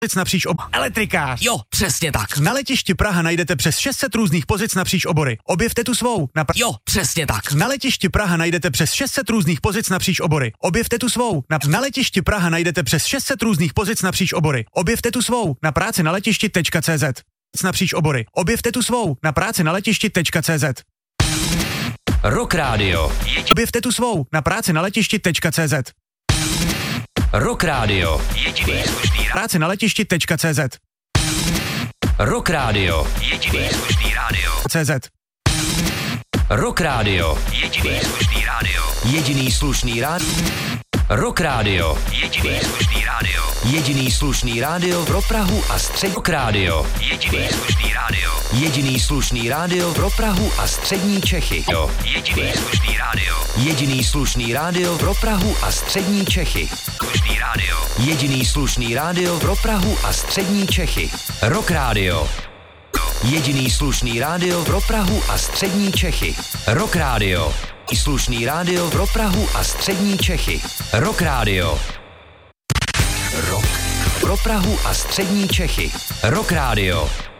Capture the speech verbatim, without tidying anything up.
napříč ob... Elektrikář. Jo, přesně tak. Na letišti Praha najdete přes šest set různých pozic napříč obory. Objevte tu svou. Na pra... Jo, přesně tak. Na letišti Praha najdete přes šest set různých pozic napříč obory. Objevte tu svou. Na, na letišti Praha najdete přes šest set různých pozic napříč obory. Objevte tu svou. Na práci na letišti.cz. Napříč obory. Objevte tu svou. Na práci na letišti.cz. Rock Radio. Objevte tu svou. Na práci na letišti.cz. Rock Radio. Jediný slušný Práci na letišti.cz. Rock Radio. Jediný slušný rádio. CZ. Rock Radio. Jediný slušný rádio. Jediný slušný rád. Rock Radio. Jediný slušný rádio. Jediný slušný rádio pro Prahu a střed. Rock Radio. Jediný slušný rádio. Jediný slušný rádio pro Prahu a střední Čechy. Jo. Jediný slušný rádio. Jediný slušný rádio pro Prahu a střední Čechy. Slušný rádio. Jediný slušný rádio pro Prahu a střední Čechy. Rock Radio. Jediný slušný rádio pro Prahu a střední Čechy. Rock Radio. Slušný rádio pro Prahu a střední Čechy. Rock Radio. Rock. Pro Prahu a střední Čechy. Rock Radio.